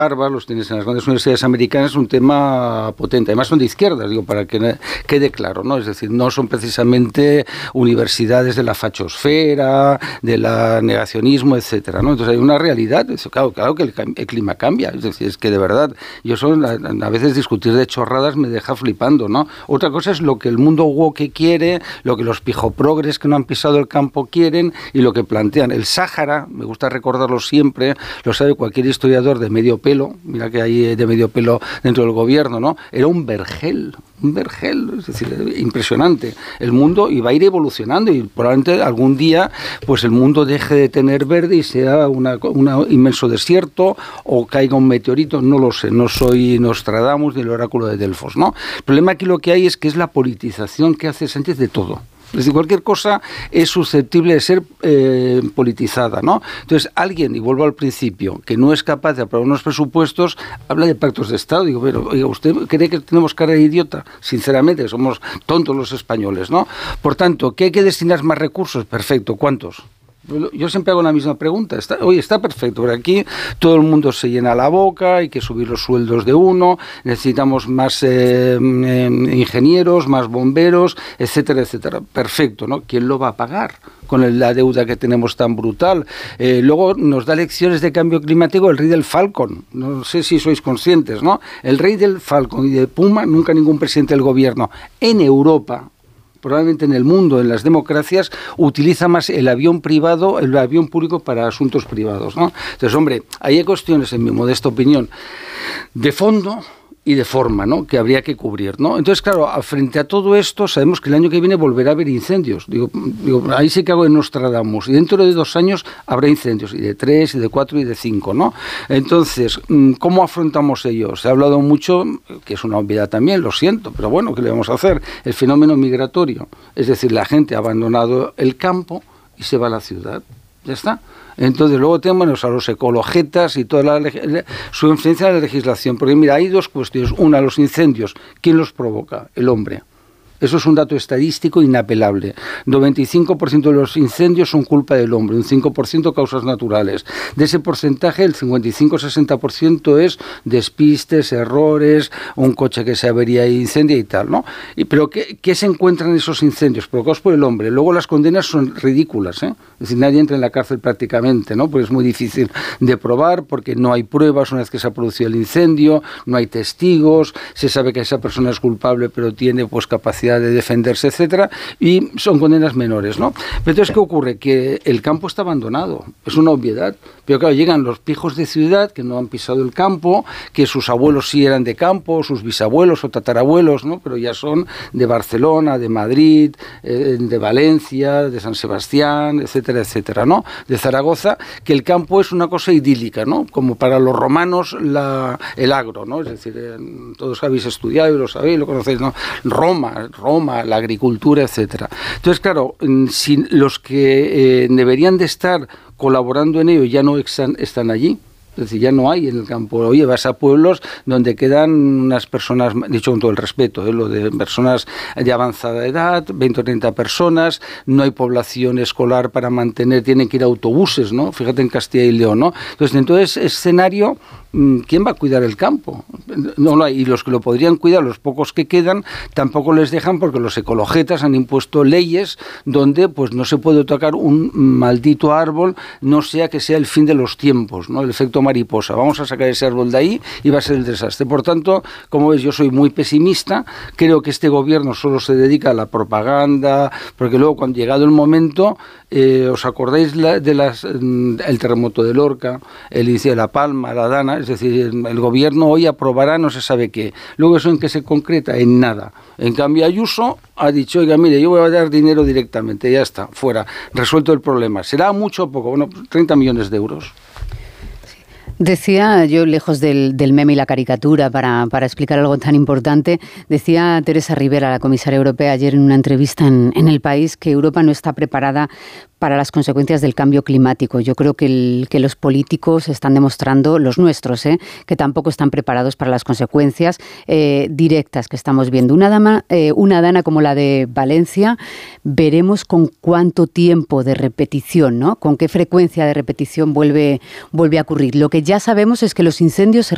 Harvard, los tienes en las grandes universidades americanas, es un tema potente. Además son de izquierdas, digo, para que quede claro, ¿no? Es decir, no son precisamente universidades de la fachosfera, del negacionismo, etcétera, ¿no? Entonces hay una realidad. Claro que el clima cambia. Es decir, es que de verdad, a veces discutir de chorradas me deja flipando, ¿no? Otra cosa es lo que el mundo woke quiere, lo que los pijoprogres que no han pisado el campo quieren y lo que plantean. El Sáhara, me gusta recordarlo siempre, lo sabe cualquier historiador de medio pelo, mira que hay de medio pelo dentro del gobierno, ¿no? Era un vergel, es decir, impresionante. El mundo iba a ir evolucionando y probablemente algún día pues el mundo deje de tener verde y sea un inmenso desierto o caiga un meteorito, no lo sé, no soy Nostradamus ni el oráculo de Delfos, ¿no? El problema aquí lo que hay es que es la politización que hace Sánchez de todo. Es decir, cualquier cosa es susceptible de ser politizada, ¿no? Entonces, alguien, y vuelvo al principio, que no es capaz de aprobar unos presupuestos, habla de pactos de Estado. Digo, pero, oiga, ¿usted cree que tenemos cara de idiota? Sinceramente, somos tontos los españoles, ¿no? Por tanto, ¿que hay que destinar más recursos? Perfecto, ¿cuántos? Yo siempre hago la misma pregunta. Está perfecto, pero aquí todo el mundo se llena la boca, hay que subir los sueldos de uno, necesitamos más ingenieros, más bomberos, etcétera, etcétera. Perfecto, ¿no? ¿Quién lo va a pagar con la deuda que tenemos tan brutal? Luego nos da lecciones de cambio climático el rey del Falcon. No sé si sois conscientes, ¿no? El rey del Falcon y de Puma, nunca ningún presidente del gobierno en Europa, probablemente en el mundo, en las democracias, utiliza más el avión privado, el avión público para asuntos privados, ¿no? Entonces, hombre, hay cuestiones, en mi modesta opinión, de fondo y de forma, ¿no?, que habría que cubrir, ¿no? Entonces, claro, frente a todo esto, sabemos que el año que viene volverá a haber incendios. Digo, ahí sí que hago de Nostradamus. Y dentro de 2 años habrá incendios, y de 3, y de 4, y de 5, ¿no? Entonces, ¿cómo afrontamos ello? Se ha hablado mucho, que es una obviedad también, lo siento, pero bueno, ¿qué le vamos a hacer? El fenómeno migratorio. Es decir, la gente ha abandonado el campo y se va a la ciudad. Ya está. Entonces luego tenemos a los ecologetas y toda su influencia en la legislación, porque mira, hay 2 cuestiones. Una, los incendios, ¿quién los provoca? El hombre. Eso es un dato estadístico inapelable. 95% de los incendios son culpa del hombre, un 5% causas naturales. De ese porcentaje, el 55-60% es despistes, errores, un coche que se avería e incendia y tal, ¿no? Pero ¿qué se encuentran en esos incendios? Provocados por el hombre. Luego las condenas son ridículas, ¿eh? Es decir, nadie entra en la cárcel prácticamente, ¿no? Porque es muy difícil de probar, porque no hay pruebas una vez que se ha producido el incendio, no hay testigos, se sabe que esa persona es culpable, pero tiene pues capacidad de defenderse, etcétera, y son condenas menores, ¿no? Pero entonces, ¿qué ocurre? Que el campo está abandonado, es una obviedad, pero claro, llegan los pijos de ciudad que no han pisado el campo, que sus abuelos sí eran de campo, sus bisabuelos o tatarabuelos, ¿no? Pero ya son de Barcelona, de Madrid, de Valencia, de San Sebastián, etcétera, etcétera, ¿no? De Zaragoza, que el campo es una cosa idílica, ¿no? Como para los romanos el agro, ¿no? Es decir, todos habéis estudiado y lo sabéis, lo conocéis, ¿no? Roma, la agricultura, etcétera. Entonces, claro, si los que deberían de estar colaborando en ello ya no están allí, es decir, ya no hay en el campo. Oye, vas a pueblos donde quedan unas personas, dicho con todo el respeto, lo de personas de avanzada edad, 20 o 30 personas, no hay población escolar para mantener, tienen que ir autobuses, ¿no? Fíjate en Castilla y León, ¿no? Entonces, en todo ese escenario, ¿quién va a cuidar el campo? No lo hay. Y los que lo podrían cuidar, los pocos que quedan, tampoco les dejan porque los ecologetas han impuesto leyes donde pues no se puede tocar un maldito árbol, no sea que sea el fin de los tiempos, ¿no? El efecto mariposa. Vamos a sacar ese árbol de ahí y va a ser el desastre. Por tanto, como ves, yo soy muy pesimista. Creo que este gobierno solo se dedica a la propaganda, porque luego, cuando llegado el momento, ¿os acordáis el terremoto de Lorca, el inicio de La Palma, la Dana? Es decir, el gobierno hoy aprobará no se sabe qué. Luego, ¿eso en qué se concreta? En nada. En cambio, Ayuso ha dicho, oiga, mire, yo voy a dar dinero directamente, ya está, fuera, resuelto el problema. ¿Será mucho o poco? Bueno, 30 millones de euros. Decía yo, lejos del meme y la caricatura, para explicar algo tan importante, decía Teresa Rivera, la comisaria europea, ayer en una entrevista en El País, que Europa no está preparada para las consecuencias del cambio climático. Yo creo que los políticos están demostrando, los nuestros, que tampoco están preparados para las consecuencias directas que estamos viendo. Una dana como la de Valencia, veremos con cuánto tiempo de repetición, ¿no? Con qué frecuencia de repetición vuelve a ocurrir. Lo que ya sabemos es que los incendios se